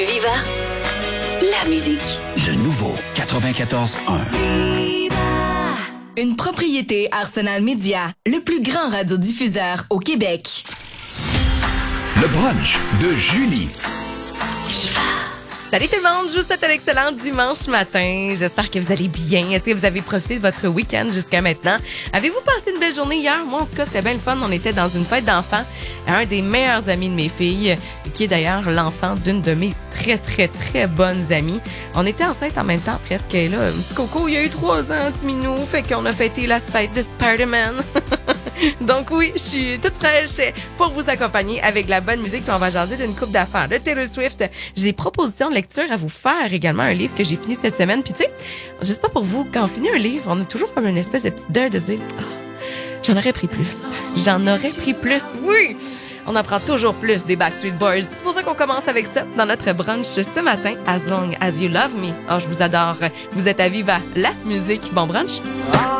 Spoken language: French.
Viva, la musique. Le nouveau 94.1. Une propriété Arsenal Media, le plus grand radiodiffuseur au Québec. Le brunch de Julie. Salut tout le monde, je vous souhaite un excellent dimanche matin. J'espère que vous allez bien. Est-ce que vous avez profité de votre week-end jusqu'à maintenant? Avez-vous passé une belle journée hier? Moi, en tout cas, c'était bien le fun. On était dans une fête d'enfants à un des meilleurs amis de mes filles, qui est d'ailleurs l'enfant d'une de mes très, très, très bonnes amies. On était enceintes en même temps, presque. Et là, petit Coco, il y a eu 3 ans, petit minou. Fait qu'on a fêté la fête de Spider-Man. Donc oui, je suis toute fraîche pour vous accompagner avec la bonne musique. Puis on va jaser d'une coupe d'affaires de Taylor Swift. J'ai des propositions de lecture à vous faire également, un livre que j'ai fini cette semaine. Puis tu sais, je sais pas pour vous, quand on finit un livre, on a toujours comme une espèce de petite deuil de se dire j'en aurais pris plus. J'en aurais pris plus, oui! On apprend toujours plus des Backstreet Boys. C'est pour ça qu'on commence avec ça dans notre brunch ce matin. As Long As You Love Me. Oh, je vous adore. Vous êtes à Viva, la musique. Bon brunch.